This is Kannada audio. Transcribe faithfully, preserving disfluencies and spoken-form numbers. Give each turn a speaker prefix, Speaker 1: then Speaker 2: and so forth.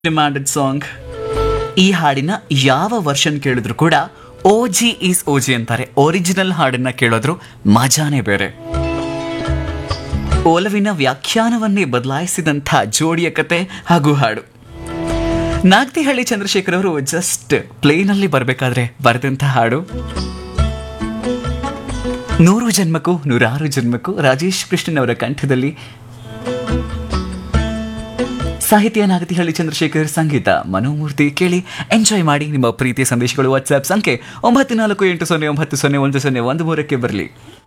Speaker 1: Demanded song. ಈ ಹಾಡಿನ ಯಾವ ವರ್ಷನ್ ಕೇಳಿದ್ರು ಕೂಡ ಓ ಜಿ ಈಸ್ ಓ ಜಿ ಅಂತಾರೆ. ಒರಿಜಿನಲ್ ಹಾಡನ್ನ ಕೇಳೋದ್ರು ಮಜಾನೇ ಬೇರೆ. ಒಲವಿನ ವ್ಯಾಖ್ಯಾನವನ್ನೇ ಬದಲಾಯಿಸಿದಂಥ ಜೋಡಿಯ ಕತೆ ಹಾಗೂ ಹಾಡು. ನಾಗ್ತಿಹಳ್ಳಿ ಚಂದ್ರಶೇಖರ್ ಅವರು ಜಸ್ಟ್ ಪ್ಲೇನ್ ಅಲ್ಲಿ ಬರಬೇಕಾದ್ರೆ ಬರೆದಂಥ ಹಾಡು. ನೂರು ಜನ್ಮಕ್ಕೂ ನೂರಾರು ಜನ್ಮಕ್ಕೂ ರಾಜೇಶ್ ಕೃಷ್ಣನ್ ಅವರ ಕಂಠದಲ್ಲಿ, ಸಾಹಿತ್ಯ ನಾಗತಿಹಳ್ಳಿ ಚಂದ್ರಶೇಖರ್, ಸಂಗೀತ ಮನೋಮೂರ್ತಿ. ಕೇಳಿ ಎಂಜಾಯ್ ಮಾಡಿ. ನಿಮ್ಮ ಪ್ರೀತಿಯ ಸಂದೇಶಗಳು ವಾಟ್ಸ್ಆಪ್ ಸಂಖ್ಯೆ ಒಂಬತ್ತು ನಾಲ್ಕು ಎಂಟು ಸೊನ್ನೆ ಒಂಬತ್ತು ಸೊನ್ನೆ ಒಂದು ಸೊನ್ನೆ ಒಂದು ಮೂರಕ್ಕೆ ಬರಲಿ.